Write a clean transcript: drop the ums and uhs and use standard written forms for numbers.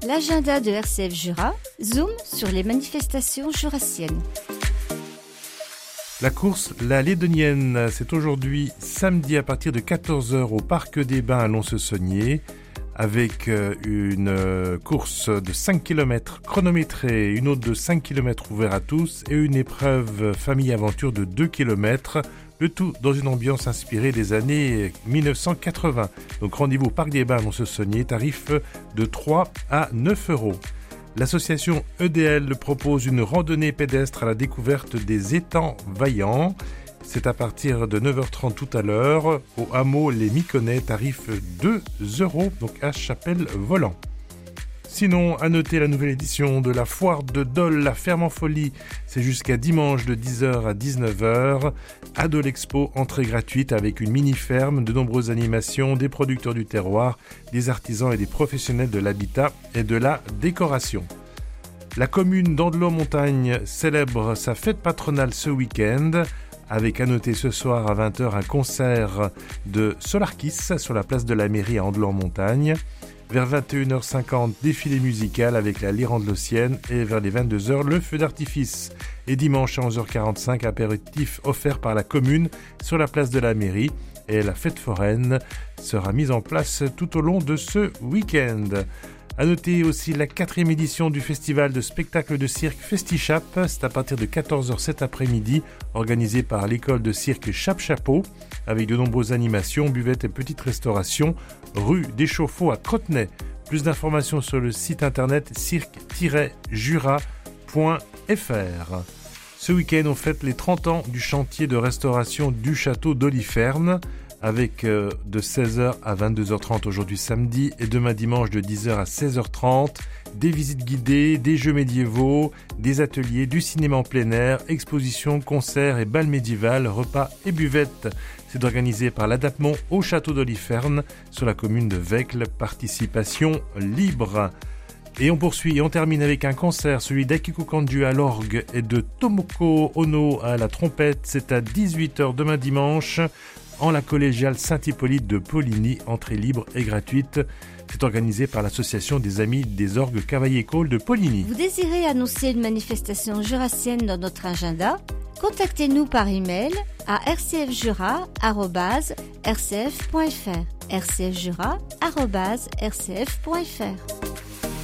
l'agenda de RCF Jura, zoom sur les manifestations jurassiennes. La course La Lédonienne, c'est aujourd'hui samedi à partir de 14h au Parc des Bains à Lons-le-Saunier, avec une course de 5 km chronométrée, une autre de 5 km ouverte à tous et une épreuve famille-aventure de 2 km, le tout dans une ambiance inspirée des années 1980. Donc rendez-vous au Parc des Bains à Lons-le-Saunier, tarif de 3 à 9 €. L'association EDL propose une randonnée pédestre à la découverte des étangs vaillants. C'est à partir de 9h30 tout à l'heure au hameau Les Miconnais, tarif 2 €, donc à Chapelle-Volant. Sinon, à noter la nouvelle édition de la foire de Dole, la ferme en folie. C'est jusqu'à dimanche de 10h à 19h. À Dole Expo, entrée gratuite avec une mini-ferme, de nombreuses animations, des producteurs du terroir, des artisans et des professionnels de l'habitat et de la décoration. La commune d'Andelot-Montagne célèbre sa fête patronale ce week-end, avec à noter ce soir à 20h un concert de Solarkiss sur la place de la mairie à Andelot-Montagne. Vers 21h50, défilé musical avec la lyre andelocienne et vers les 22h, le feu d'artifice. Et dimanche à 11h45, apéritif offert par la commune sur la place de la mairie. Et la fête foraine sera mise en place tout au long de ce week-end. À noter aussi la 4e édition du festival de spectacles de cirque Festichap. C'est à partir de 14h cet après-midi, organisé par l'école de cirque Chap-Chapeau, avec de nombreuses animations, buvettes et petites restaurations, rue des Chauffots à Crotenay. Plus d'informations sur le site internet cirque-jura.fr. Ce week-end, on fête les 30 ans du chantier de restauration du château d'Oliferne, avec de 16h à 22h30 aujourd'hui samedi et demain dimanche de 10h à 16h30, des visites guidées, des jeux médiévaux, des ateliers, du cinéma en plein air, expositions, concerts et bals médiéval, repas et buvettes. C'est organisé par l'Adapmont au château d'Oliferne sur la commune de Vecles, participation libre. Et on poursuit et on termine avec un concert, celui d'Akiko Kandu à l'orgue et de Tomoko Ono à la trompette. C'est à 18h demain dimanche en la collégiale Saint-Hippolyte de Poligny, entrée libre et gratuite. C'est organisé par l'association des Amis des Orgues Cavaillé-Cole de Poligny. Vous désirez annoncer une manifestation jurassienne dans notre agenda ? Contactez-nous par email à rcfjura@rcf.fr. rcfjura@rcf.fr.